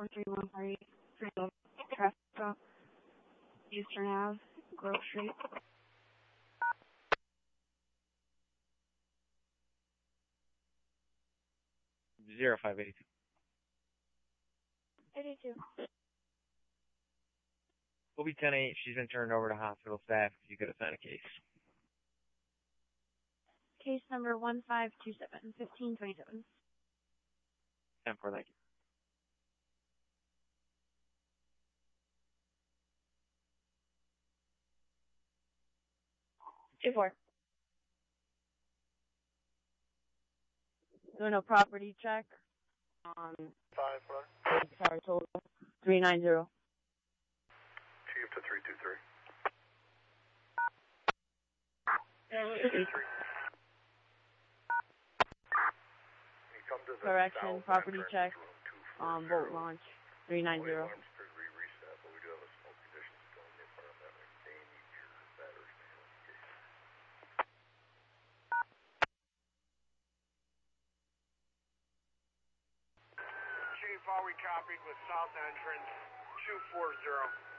4313 traffic stop, Eastern Ave, Grove Street. 0582. 82. We'll be 10-8. She's been turned over to hospital staff. If you could assign a case. Case number 1527, 1527. 10-4, thank you. Two four. Doing a property check on 5, brother. Saratoga 390. Chief to 323. Correction, property check on boat launch 390. Chief, are we copied with south entrance 240?